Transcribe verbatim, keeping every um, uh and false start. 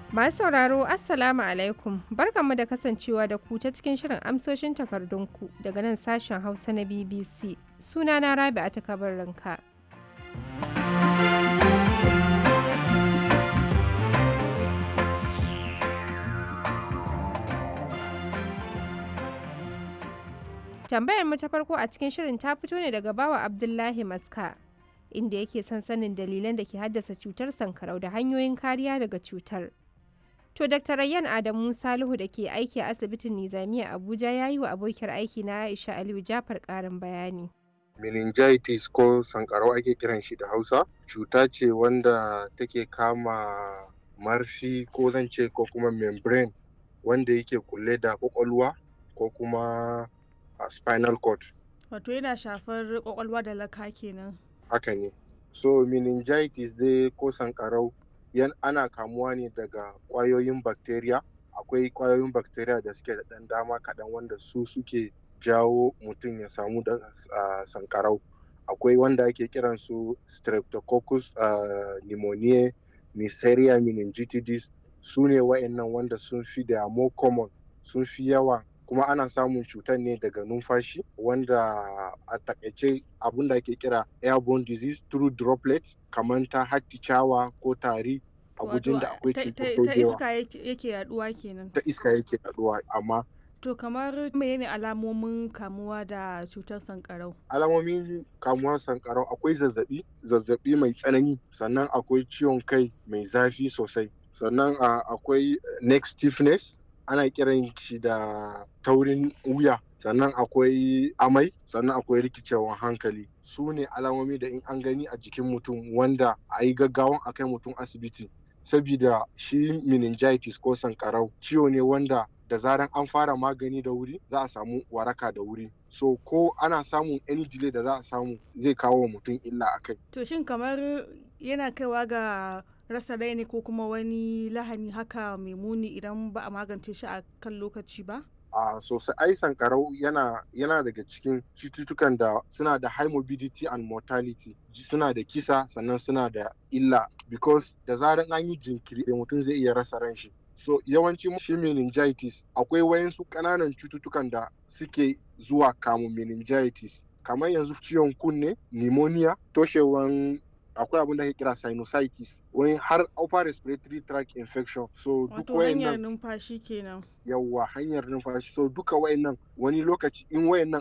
Masu sauraro Assalamu alaikum barkanmu da kasancewa da ku ta cikin shirin amsoshin takardunku daga nan sashen Hausa na B B C. Sunana Rabi'a ta ranka. Tambayar mu ta farko a cikin shirin ta fito ne daga bawa Abdullahi Maska, inda yake son sanin dalilan da ke haddasa cutar sankarau da hanyoyin kariya daga cutar. To Dakta Rayyan Adamu Salihu da ke aiki a asibitin Nizamiya Abuja ya yi wa abokiyar aiki na Aisha Aliyu Jafar ƙarin bayani. Meningitis ko sankarau ake kiran shi da Hausa, cuta ce wanda take kama marfi ko zan ce ko kuma membrane wanda yake kulle da ƙwaƙwalwa ko kuma a spinal cord. Wato yana shafar ƙwaƙwalwa da laka kenan. Haka ne. So meningitis dai ko sankarau yan ana kamuwa ne daga ƙwayoyin bacteria. Akwai ƙwayoyin bacteria da suke da ɗan dama kaɗan wanda su suke jawo mutum ya samu da uh, sankarau. Akwai wanda ake kiran su streptococcus uh, pneumoniae, Neisseria meningitidis, su ne wa'annan wanda sun fi da more common, sun fi yawa, kuma ana samun cutar ne daga numfashi, wanda a takaice abin da ake kira airborne disease through droplets, kamar ta hatticawa ko tari a gujin da akwai cutar ta iska yake yaduwa kenan. Ta iska yake yaduwa amma To kamar menene alamomin kamuwa da cutar sankarau? Alamomin kamuwar sankarau akwai zazzabi, zazzabi mai tsanani, sannan akwai ciwon kai mai zafi sosai, sannan akwai neck stiffness, ana kiran shi da taurin wuya, sannan akwai amai, sannan akwai rikicewan hankali. Su ne alamomi da in an gani a jikin mutum wanda a yi gaggawan a kai mutum asibiti, sabida shi meningitis ko sankarau ciwo ne wanda da zaran an fara magani da wuri za a samu waraka da wuri. So ko ana samun any delay da za a samu zai kawo wa mutum illa a kai. To shin kamar yana kaiwa ga rasa rai ne ko kuma wani lahani haka mai muni idan ba a magance shi a kan lokaci ba? A sosai, ai sankarau yana yana daga cikin cututtukan da suna da high morbidity and mortality, suna da kisa sannan suna da illa, because da zaran an yi jinkiri mutum zai iya rasa ran shi. So yawanci shi meningitis akwai wayansu ƙananan cututtukan da suke zuwa kamun meningitis, kamar yanzu ciwon kunne, pneumonia, toshewan, akwai abin da ake kira sinusitis, wani har upper respiratory tract infection. So duk wayannan hanyar numfashi kenan. Yawwa, hanyar numfashi. So duka wayannan wani lokaci in wayannan